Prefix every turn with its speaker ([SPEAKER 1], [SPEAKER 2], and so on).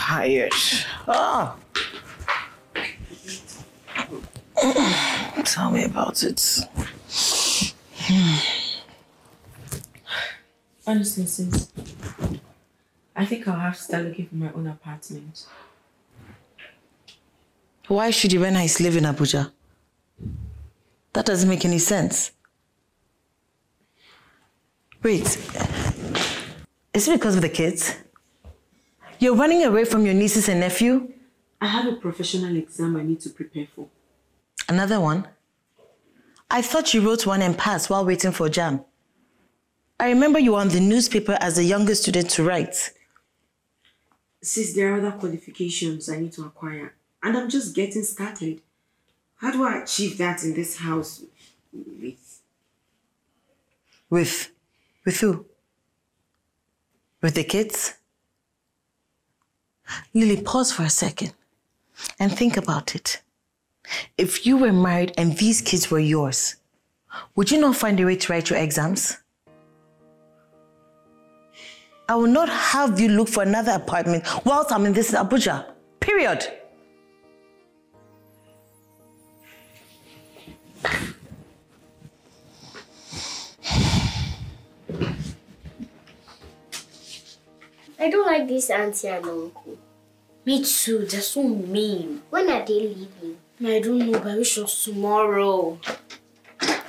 [SPEAKER 1] tired. Tell me about it.
[SPEAKER 2] Honestly, sis, I think I'll have to start looking for my own apartment.
[SPEAKER 1] Why should Irena live in Abuja? That doesn't make any sense. Wait, is it because of the kids? You're running away from your nieces and nephew?
[SPEAKER 2] I have a professional exam I need to prepare for.
[SPEAKER 1] Another one? I thought you wrote one and passed while waiting for JAM. I remember you were on the newspaper as the youngest student to write.
[SPEAKER 2] Sis, there are other qualifications I need to acquire, and I'm just getting started. How do I achieve that in this house
[SPEAKER 1] With who? With the kids? Lily, pause for a second and think about it. If you were married and these kids were yours, would you not find a way to write your exams? I will not have you look for another apartment whilst I'm in this Abuja. Period.
[SPEAKER 3] I don't like this auntie and uncle.
[SPEAKER 4] Me too, they're so mean.
[SPEAKER 3] When are they leaving?
[SPEAKER 4] I don't know, but I wish it was tomorrow.